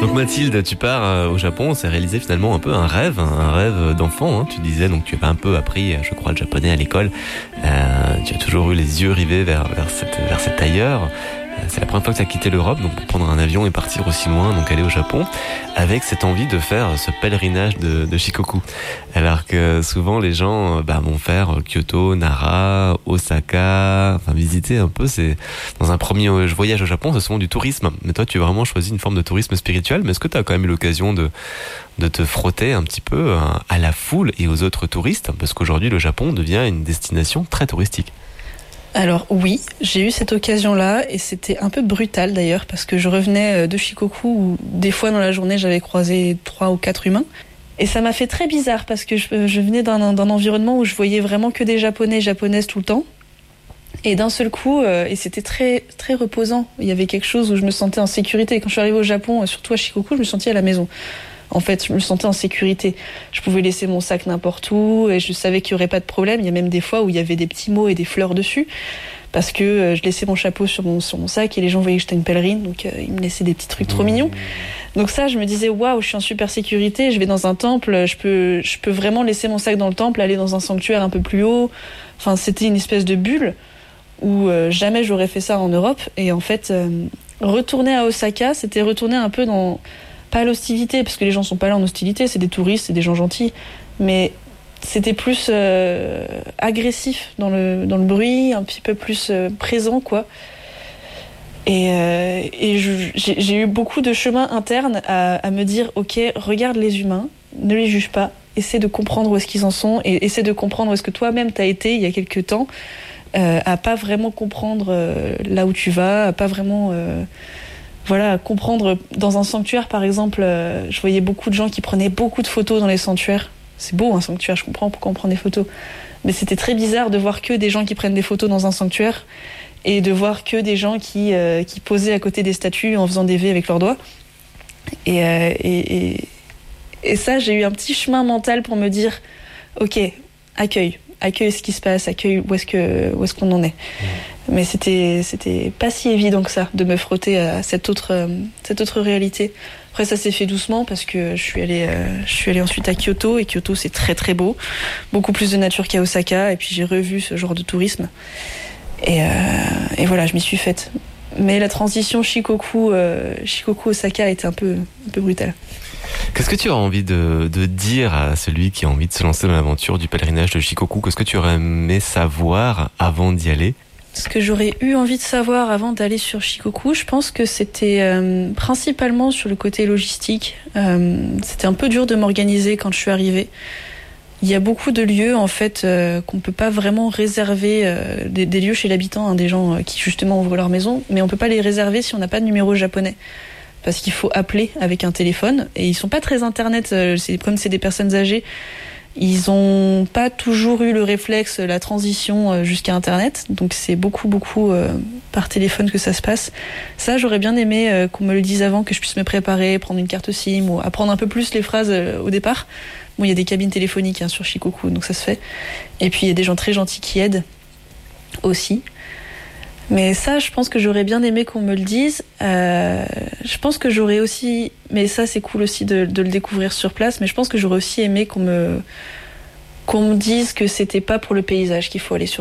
Donc Mathilde, tu pars au Japon, c'est réalisé finalement un peu un rêve d'enfant. Hein. Tu disais, donc tu avais un peu appris, je crois, le japonais à l'école. Tu as toujours eu les yeux rivés vers cet ailleurs. C'est la première fois que tu as quitté l'Europe, donc pour prendre un avion et partir aussi loin, donc aller au Japon, avec cette envie de faire ce pèlerinage de Shikoku. Alors que souvent les gens vont faire Kyoto, Nara, Osaka, enfin visiter un peu. C'est dans un premier voyage au Japon, c'est souvent du tourisme. Mais toi, tu as vraiment choisi une forme de tourisme spirituel. Mais est-ce que tu as quand même eu l'occasion de te frotter un petit peu à la foule et aux autres touristes? Parce qu'aujourd'hui, le Japon devient une destination très touristique. Alors oui, j'ai eu cette occasion-là et c'était un peu brutal d'ailleurs parce que je revenais de Shikoku où des fois dans la journée j'avais croisé 3 ou 4 humains et ça m'a fait très bizarre parce que je venais d'un environnement où je voyais vraiment que des Japonais et Japonaises tout le temps et d'un seul coup, et c'était très, très reposant, il y avait quelque chose où je me sentais en sécurité. Quand je suis arrivée au Japon, surtout à Shikoku, je me sentais à la maison. En fait, je me sentais en sécurité. Je pouvais laisser mon sac n'importe où et je savais qu'il n'y aurait pas de problème. Il y a même des fois où il y avait des petits mots et des fleurs dessus parce que je laissais mon chapeau sur mon sac et les gens voyaient que j'étais une pèlerine, donc ils me laissaient des petits trucs trop mignons. Donc ça, je me disais waouh, je suis en super sécurité. Je vais dans un temple, je peux vraiment laisser mon sac dans le temple, aller dans un sanctuaire un peu plus haut. Enfin, c'était une espèce de bulle où jamais j'aurais fait ça en Europe. Et en fait, retourner à Osaka, c'était retourner un peu dans pas l'hostilité, parce que les gens sont pas là en hostilité, c'est des touristes, c'est des gens gentils, mais c'était plus agressif dans le bruit, un petit peu plus présent, quoi. Et j'ai eu beaucoup de chemin interne à me dire, ok, regarde les humains, ne les juge pas, essaie de comprendre où est-ce qu'ils en sont, et essaie de comprendre où est-ce que toi-même t'as été il y a quelques temps, à pas vraiment comprendre là où tu vas, à pas vraiment... comprendre. Dans un sanctuaire, par exemple, je voyais beaucoup de gens qui prenaient beaucoup de photos dans les sanctuaires. C'est beau, un sanctuaire, je comprends pourquoi on prend des photos. Mais c'était très bizarre de voir que des gens qui prennent des photos dans un sanctuaire et de voir que des gens qui posaient à côté des statues en faisant des V avec leurs doigts. Et ça, j'ai eu un petit chemin mental pour me dire, ok, accueille ce qui se passe, accueille où est-ce qu'on en est. Mais c'était pas si évident que ça de me frotter à cette autre réalité. Après ça s'est fait doucement parce que je suis allée ensuite à Kyoto et Kyoto c'est très très beau, beaucoup plus de nature qu'à Osaka et puis j'ai revu ce genre de tourisme et voilà, je m'y suis faite. Mais la transition Shikoku Osaka a été un peu brutale. Qu'est-ce que tu as envie de dire à celui qui a envie de se lancer dans l'aventure du pèlerinage de Shikoku? Qu'est-ce que tu aurais aimé savoir avant d'y aller? Ce que j'aurais eu envie de savoir avant d'aller sur Shikoku, je pense que c'était principalement sur le côté logistique. C'était un peu dur de m'organiser quand je suis arrivée. Il y a beaucoup de lieux en fait qu'on peut pas vraiment réserver, des lieux chez l'habitant, hein, des gens qui justement ouvrent leur maison, mais on peut pas les réserver si on n'a pas de numéro japonais. Parce qu'il faut appeler avec un téléphone et ils sont pas très internet, comme c'est des personnes âgées, ils ont pas toujours eu le réflexe, la transition jusqu'à internet, donc c'est beaucoup par téléphone que ça se passe. Ça, j'aurais bien aimé qu'on me le dise avant, que je puisse me préparer, prendre une carte SIM ou apprendre un peu plus les phrases au départ. Bon, il y a des cabines téléphoniques sur Shikoku, donc ça se fait. Et puis il y a des gens très gentils qui aident aussi. Mais ça, je pense que j'aurais bien aimé qu'on me le dise. Je pense que j'aurais aussi... Mais ça, c'est cool aussi de le découvrir sur place. Mais je pense que j'aurais aussi aimé qu'on me dise que c'était pas pour le paysage qu'il faut aller sur